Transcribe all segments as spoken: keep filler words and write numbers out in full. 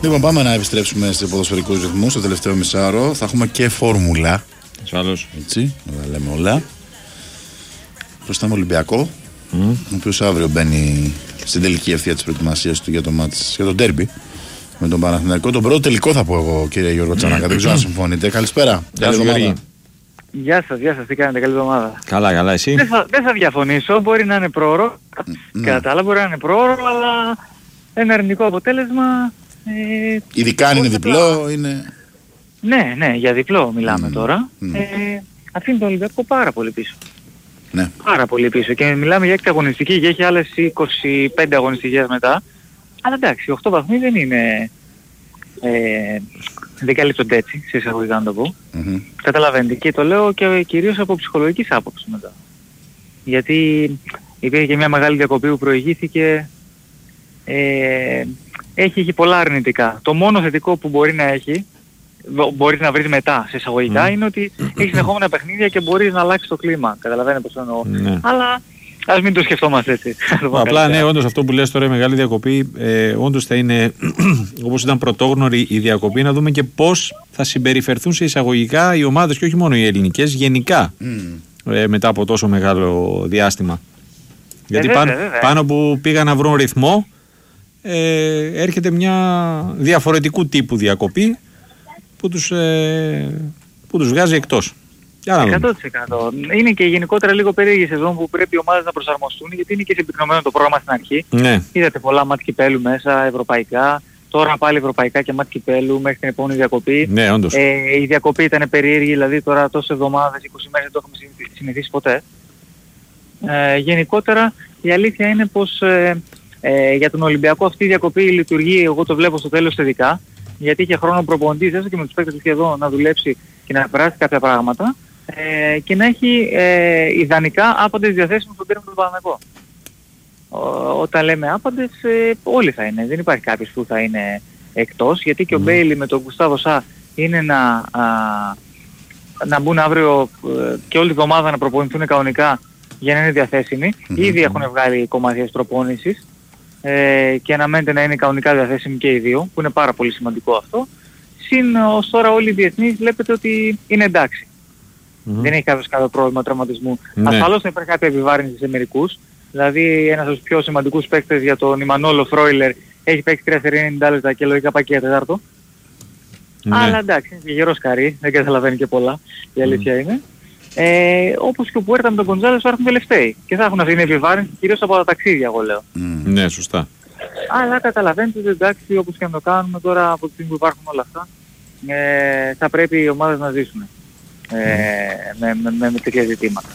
Λοιπόν, πάμε να επιστρέψουμε σε ποδοσφαιρικούς ρυθμούς στο τελευταίο μισάωρο. Θα έχουμε και φόρμουλα. Ασφαλώς. Έτσι, να τα λέμε όλα. Μπροστά με Ολυμπιακό, mm. ο οποίος αύριο μπαίνει στην τελική ευθεία της προετοιμασίας του για το μάτς, για το ντέρμπι με τον Παναθηναϊκό. Τον πρώτο τελικό θα πω εγώ, κύριε Γιώργο Τσανάκα. Δεν ξέρω αν συμφωνείτε. Καλησπέρα. Γεια σας, Γιώργη. Γεια σας, γεια σας, τι κάνετε, καλή εβδομάδα. Καλά, καλά, εσύ. Δεν θα, δεν θα διαφωνήσω, μπορεί να είναι πρόωρο, mm. κατά τα άλλα μπορεί να είναι πρόωρο, αλλά ένα αρνητικό αποτέλεσμα... Ε, ειδικά αν είναι διπλό, είναι... Ναι, ναι, για διπλό μιλάμε mm. τώρα. Mm. Ε, αφήνει τον Ολυμπιακό πάρα πολύ πίσω. Ναι. Πάρα πολύ πίσω και μιλάμε για έκτη αγωνιστική και έχει άλλες είκοσι πέντε αγωνιστικές μετά. Αλλά εντάξει, οκτώ βαθμοί δεν είναι... Ε, δεν καλύπτονται έτσι, σε εισαγωγικά να το πω. Mm-hmm. Καταλαβαίνετε και το λέω και κυρίως από ψυχολογικής άποψης μετά. Γιατί υπήρχε και μια μεγάλη διακοπή που προηγήθηκε, ε, έχει, έχει πολλά αρνητικά. Το μόνο θετικό που μπορεί να έχει, μπορείς να βρεις μετά σε εισαγωγικά, mm. είναι ότι έχει συνεχόμενα παιχνίδια και μπορείς να αλλάξεις το κλίμα. Καταλαβαίνετε πώς εννοώ. Mm. Αλλά ας μην το σκεφτόμαστε έτσι. Απλά ναι, όντως αυτό που λες τώρα η μεγάλη διακοπή, ε, όντως θα είναι όπως ήταν πρωτόγνωρη η διακοπή, να δούμε και πώς θα συμπεριφερθούν σε εισαγωγικά οι ομάδες και όχι μόνο οι ελληνικές, γενικά mm. ε, μετά από τόσο μεγάλο διάστημα. Γιατί ε, πάνω, βέβαια, βέβαια. πάνω που πήγαν να βρουν ρυθμό, ε, έρχεται μια διαφορετικού τύπου διακοπή που τους, ε, που τους βγάζει εκτός. εκατό τοις εκατό. Είναι και γενικότερα λίγο περίεργη σεζόν που πρέπει οι ομάδες να προσαρμοστούν, γιατί είναι και συμπυκνωμένο το πρόγραμμα στην αρχή. Ναι. Είδατε πολλά μάτς κυπέλου μέσα, ευρωπαϊκά. Τώρα πάλι ευρωπαϊκά και μάτς κυπέλου μέχρι την επόμενη διακοπή. Ναι, όντως. Ε, η διακοπή ήταν περίεργη, δηλαδή τώρα τόσες εβδομάδες, είκοσι μέρες δεν το έχουμε συνηθίσει ποτέ. Ε, γενικότερα η αλήθεια είναι πως ε, ε, για τον Ολυμπιακό αυτή η διακοπή λειτουργεί, εγώ το βλέπω στο τέλος θετικά, γιατί είχε χρόνο προπονητής, έστω και με τους παίκτες του εδώ, να δουλέψει και να περάσει κάποια πράγματα. Ε, και να έχει ε, ιδανικά άπαντες διαθέσιμους στον τέρμινο του Παναθηναϊκού. Όταν λέμε άπαντες, ε, όλοι θα είναι. Δεν υπάρχει κάποιος που θα είναι εκτός, γιατί και ο mm. Μπέιλι με τον Γκουστάβο Σα είναι να, α, να μπουν αύριο ε, και όλη την εβδομάδα να προπονηθούν κανονικά για να είναι διαθέσιμοι. Mm-hmm. Ήδη έχουν βγάλει κομμάτια προπόνησης ε, και αναμένεται να είναι κανονικά διαθέσιμοι και οι δύο, που είναι πάρα πολύ σημαντικό αυτό. Συν ως τώρα όλοι οι διεθνείς βλέπετε ότι είναι εντάξει. Mm-hmm. Δεν έχει κάποιος κάποιο πρόβλημα τραυματισμού. Ναι. Ασφαλώς θα υπάρχει κάποια επιβάρυνση σε μερικούς. Δηλαδή ένας από τους πιο σημαντικούς παίκτες για τον Ιμανόλο Φρόιλερ έχει παίξει τρία σερί ενενήντα λεπτά και λογικά πάει και τέταρτο. Ναι. Αλλά εντάξει, είναι και γερός καρύ, δεν καταλαβαίνει και πολλά, η αλήθεια mm. είναι. Ε, όπως και ο Πουέρτα με τον Γκοντζάλες θα έρθουν τελευταίοι και θα έχουν αυτή την επιβάρυνση κυρίως από τα ταξίδια, εγώ λέω. Mm. Ναι, σωστά. Αλλά καταλαβαίνετε ότι εντάξει, όπως και να το κάνουμε τώρα από τη στιγμή που υπάρχουν όλα αυτά, ε, θα πρέπει οι ομάδες να ζήσουν. Ε, με, με, με, με τέτοια ζητήματα.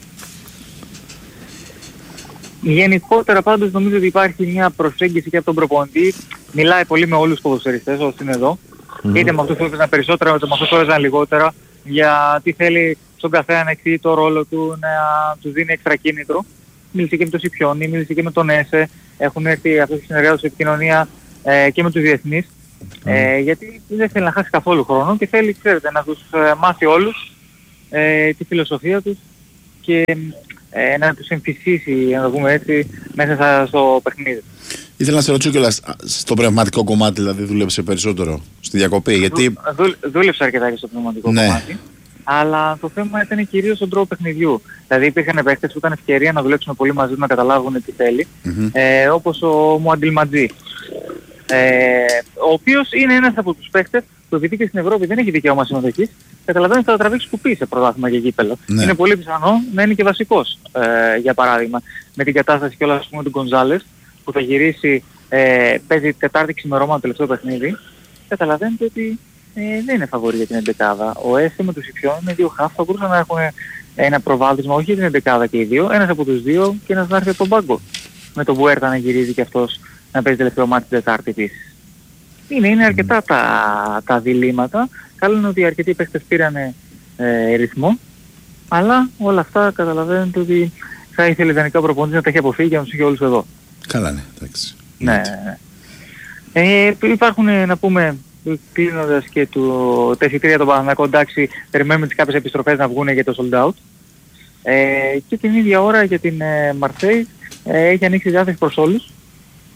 Γενικότερα πάντως νομίζω ότι υπάρχει μια προσέγγιση και από τον προπονητή. Μιλάει πολύ με όλους τους ποδοσφαιριστές όσοι είναι εδώ. Mm-hmm. Είτε με αυτούς που έπαιζαν περισσότερα, είτε με αυτούς που έπαιζαν λιγότερα. Για τι θέλει στον καθένα να εξηγεί το ρόλο του, να τους δίνει έξτρα κίνητρο. Μίλησε και με τον Σιπιόνι, μίλησε και με τον Έσε. Έχουν έρθει αυτούς τους συνεργάτες σε επικοινωνία ε, και με τους διεθνείς. Mm. Ε, γιατί δεν θέλει να χάσει καθόλου χρόνο και θέλει, ξέρετε, να τους ε, μάθει όλους ε, τη φιλοσοφία τους και ε, να τους εμφυσίσει, να το πούμε έτσι, μέσα στο παιχνίδι. Ήθελα να σε ρωτήσω κιόλας, στο πνευματικό κομμάτι δηλαδή δούλεψε περισσότερο στη διακοπή, γιατί... Δού, δούλεψε αρκετά και στο πνευματικό ναι. κομμάτι, αλλά το θέμα ήταν κυρίως στον τρόπο παιχνιδιού. Δηλαδή υπήρχαν παίκτες που ήταν ευκαιρία να δουλέψουν πολύ μαζί, να καταλάβουν τι θέλει, mm-hmm. ε, όπως ο Μουαντιλματζή. Ε, ο οποίος είναι ένας από τους παίκτες που επειδή και στην Ευρώπη δεν έχει δικαίωμα συμμετοχής, καταλαβαίνεις θα το τραβήξει κουπί σε πρωτάθλημα και γήπεδο. Ναι. Είναι πολύ πιθανό να είναι και βασικός, ε, για παράδειγμα, με την κατάσταση και όλα ας πούμε του Γκονζάλες που θα γυρίσει, ε, παίζει Τετάρτη ξημερώμα το τελευταίο παιχνίδι. Καταλαβαίνετε ότι ε, δεν είναι φαβορί για την εντεκάδα. Ο Έσε με τους Ιππιόν είναι δύο χαφ, θα μπορούσαν να έχουν ένα προβάδισμα όχι για την εντεκάδα και οι δύο, ένας από τους δύο και ένας να έρθει από τον πάγκο. Με τον Μπουέρτα να γυρίζει και αυτός να παίζει τελευταίο μάτι την Τετάρτη επίσης. Είναι, είναι αρκετά τα, τα διλήμματα. Καλό είναι ότι αρκετοί παίχτες πήραν ε, ρυθμό, αλλά όλα αυτά καταλαβαίνετε ότι θα ήθελε ιδανικά ο προπονητής να τα έχει αποφύγει και να τους είχε όλους εδώ. Καλά ναι, εντάξει. Ναι, ναι. Ε, υπάρχουν να πούμε, κλείνοντας και το, τα εισιτήρια των Παναθηναϊκών, εντάξει, περιμένουμε τις κάποιες επιστροφές να βγουν για το sold out. Ε, και την ίδια ώρα για την ε, Μαρσέη ε, έχει ανοίξει διάθεση προς όλους.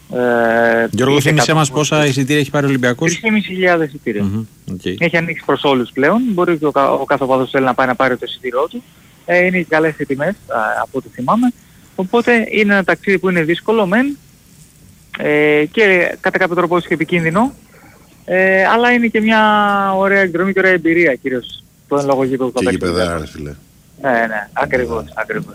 Ε, Γιώργο, θύμισέ μας πόσα εισιτήρια έχει πάρει ο Ολυμπιακός. τρεις χιλιάδες πεντακόσια εισιτήρια. Mm-hmm. Okay. Έχει ανοίξει προς όλους πλέον. Μπορεί και ο, ο κάθε οπαδός θέλει να πάει να πάρει το εισιτήριό του. Ε, είναι και καλές οι τιμές, από ό,τι θυμάμαι. Οπότε είναι ένα ταξίδι που είναι δύσκολο μεν ε, και κατά κάποιο τρόπο και επικίνδυνο. Ε, αλλά είναι και μια ωραία εκδρομή και ωραία εμπειρία κυρίως το εν λόγω γήπεδο που θα παίξει. Και γήπεδα, ρε φίλε. Ναι, ναι, ακριβώς, ακριβώς.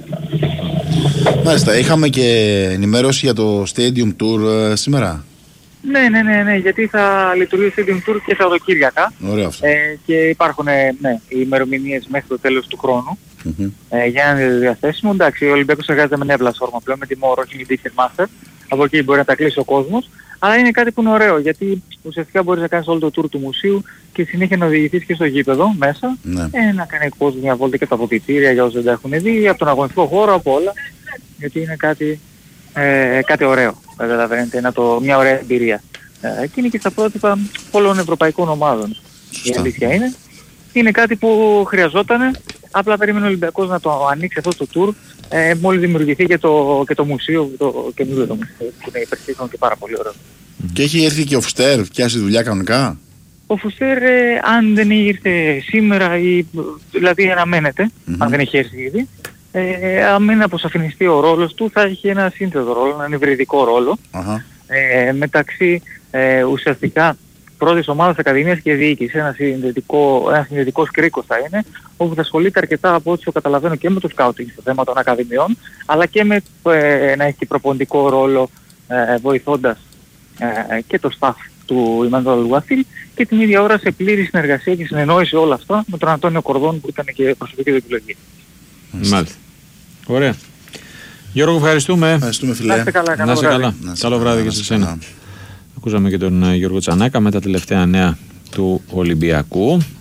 Μάλιστα, είχαμε και ενημέρωση για το Stadium Tour ε, σήμερα. Ναι, ναι, ναι, ναι, γιατί θα λειτουργεί το Stadium Tour και Σαββατοκύριακα. Ωραίο αυτό. Ε, και υπάρχουν ε, ναι, οι ημερομηνίες μέχρι το τέλος του χρόνου. Mm-hmm. Ε, για να είναι διαθέσιμο. Εντάξει, ο Ολυμπιακός εργάζεται με νέα πλατφόρμα πλέον, με τη Moro και η Ticketmaster. Από εκεί μπορεί να τα κλείσει ο κόσμος. Αλλά είναι κάτι που είναι ωραίο, γιατί ουσιαστικά μπορείς να κάνεις όλο το tour του μουσείου και συνέχεια να οδηγηθείς και στο γήπεδο μέσα. Ναι. Ε, να κάνει εκπόσβηση μια βόλτα και τα αποδυτήρια για όσους δεν τα έχουν δει, από τον αγωνιστικό χώρο, από όλα. Γιατί είναι κάτι, ε, κάτι ωραίο. Καταλαβαίνετε, είναι το, μια ωραία εμπειρία. Ε, και είναι και στα πρότυπα πολλών ευρωπαϊκών ομάδων. Σωστά. Η αλήθεια είναι. Είναι κάτι που χρειαζόταν. Απλά περίμενε ο Ολυμπιακός να το ανοίξει αυτό το tour ε, μόλις δημιουργηθεί και το, και το μουσείο, το καινούριο το μουσείο, που είναι υπερσύγχρονο και πάρα πολύ ωραίο. Και έχει έρθει και ο Φουστέρ, πιάσει δουλειά κανονικά. Ο Φουστέρ, ε, αν δεν ήρθε σήμερα, ή, δηλαδή αναμένεται, mm-hmm. αν δεν έχει έρθει ήδη, ε, αν μην αποσαφινιστεί ο ρόλος του, θα έχει ένα σύνθετο ρόλο, έναν υβριδικό ρόλο, uh-huh. ε, μεταξύ ε, ουσιαστικά πρώτης ομάδας ακαδημίας και διοίκηση, ένα συνδετικό, ένα συνδετικός κρίκος θα είναι, όπου θα ασχολείται αρκετά από ό,τι καταλαβαίνω και με το σκάουτινγκ στο θέμα των ακαδημιών, αλλά και με ε, να έχει προπονητικό ρόλο ε, βοηθώντας ε, και το staff του Ιμανουέλ Γουάθιλ και την ίδια ώρα σε πλήρη συνεργασία και συνεννόηση όλα αυτά με τον Αντώνιο Κορδόν που ήταν και προσωπική του επιλογή. Μάλιστα. Ωραία. Γιώργο, ευχαριστούμε. Ευχαριστούμε, φίλε. Να είστε καλά. Να είστε καλά. Καλό βράδυ και σε εσένα. Ακούσαμε και τον Γιώργο Τσανάκα με τα τελευταία νέα του Ολυμπιακού.